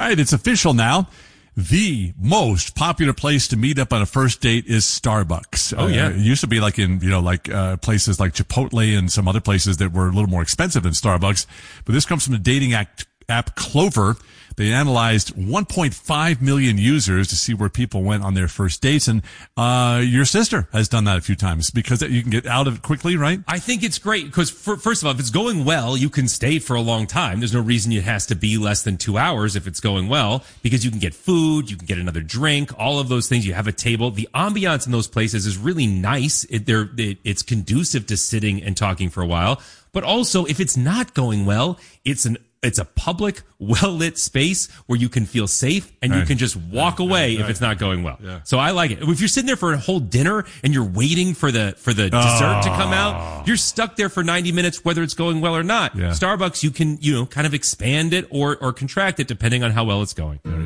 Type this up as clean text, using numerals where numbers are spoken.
All right, it's official now. The most popular place to meet up on a first date is Starbucks. Oh, yeah. It used to be like in, places like Chipotle and some other places that were a little more expensive than Starbucks. But this comes from the dating app Clover. They analyzed 1.5 million users to see where people went on their first dates. And, your sister has done that a few times because you can get out of it quickly, right? I think it's great because first of all, if it's going well, you can stay for a long time. There's no reason it has to be less than 2 hours if it's going well, because you can get food, you can get another drink, all of those things. You have a table. The ambiance in those places is really nice. It's conducive to sitting and talking for a while. But also, if it's not going well, it's a public, well-lit space where you can feel safe and you can just walk away if it's not going well. Yeah. So I like it. If you're sitting there for a whole dinner and you're waiting for the dessert to come out, you're stuck there for 90 minutes whether it's going well or not. Yeah. Starbucks, you can, kind of expand it or contract it depending on how well it's going.